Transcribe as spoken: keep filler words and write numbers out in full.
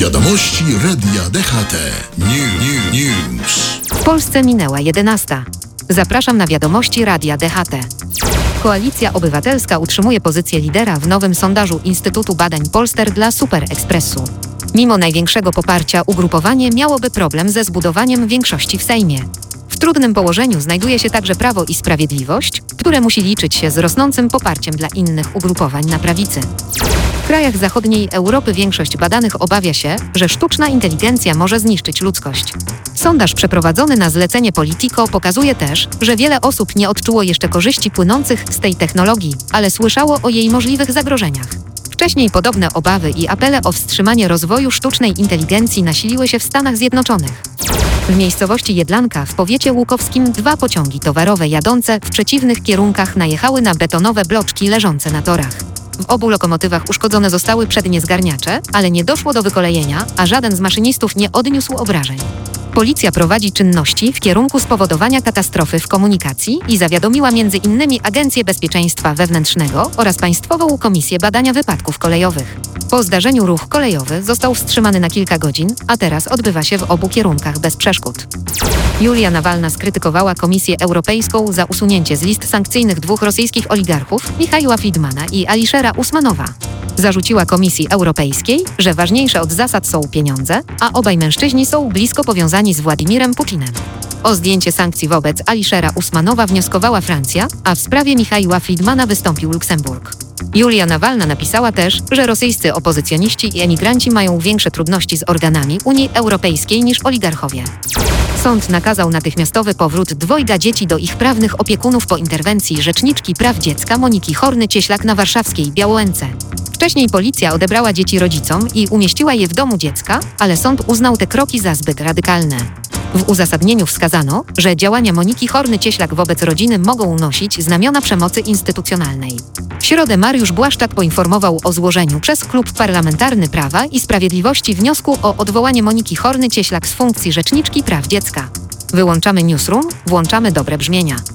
Wiadomości Radia D H T. New, new, news. W Polsce minęła jedenasta. Zapraszam na wiadomości Radia D H T. Koalicja Obywatelska utrzymuje pozycję lidera w nowym sondażu Instytutu Badań Polster dla Super Expressu. Mimo największego poparcia ugrupowanie miałoby problem ze zbudowaniem większości w Sejmie. W trudnym położeniu znajduje się także Prawo i Sprawiedliwość, które musi liczyć się z rosnącym poparciem dla innych ugrupowań na prawicy. W krajach zachodniej Europy większość badanych obawia się, że sztuczna inteligencja może zniszczyć ludzkość. Sondaż przeprowadzony na zlecenie Politico pokazuje też, że wiele osób nie odczuło jeszcze korzyści płynących z tej technologii, ale słyszało o jej możliwych zagrożeniach. Wcześniej podobne obawy i apele o wstrzymanie rozwoju sztucznej inteligencji nasiliły się w Stanach Zjednoczonych. W miejscowości Jedlanka w powiecie łukowskim dwa pociągi towarowe jadące w przeciwnych kierunkach najechały na betonowe bloczki leżące na torach. W obu lokomotywach uszkodzone zostały przednie zgarniacze, ale nie doszło do wykolejenia, a żaden z maszynistów nie odniósł obrażeń. Policja prowadzi czynności w kierunku spowodowania katastrofy w komunikacji i zawiadomiła między innymi Agencję Bezpieczeństwa Wewnętrznego oraz Państwową Komisję Badania Wypadków Kolejowych. Po zdarzeniu ruch kolejowy został wstrzymany na kilka godzin, a teraz odbywa się w obu kierunkach bez przeszkód. Julia Nawalna skrytykowała Komisję Europejską za usunięcie z list sankcyjnych dwóch rosyjskich oligarchów, Michaiła Fridmana i Aliszera Usmanowa. Zarzuciła Komisji Europejskiej, że ważniejsze od zasad są pieniądze, a obaj mężczyźni są blisko powiązani z Władimirem Putinem. O zdjęcie sankcji wobec Aliszera Usmanowa wnioskowała Francja, a w sprawie Michaiła Fridmana wystąpił Luksemburg. Julia Nawalna napisała też, że rosyjscy opozycjoniści i emigranci mają większe trudności z organami Unii Europejskiej niż oligarchowie. Sąd nakazał natychmiastowy powrót dwojga dzieci do ich prawnych opiekunów po interwencji rzeczniczki praw dziecka Moniki Horny-Cieślak na warszawskiej Białołęce. Wcześniej policja odebrała dzieci rodzicom i umieściła je w domu dziecka, ale sąd uznał te kroki za zbyt radykalne. W uzasadnieniu wskazano, że działania Moniki Horny-Cieślak wobec rodziny mogą nosić znamiona przemocy instytucjonalnej. W środę Mariusz Błaszczak poinformował o złożeniu przez Klub Parlamentarny Prawa i Sprawiedliwości wniosku o odwołanie Moniki Horny-Cieślak z funkcji rzeczniczki praw dziecka. Wyłączamy newsroom, włączamy dobre brzmienia.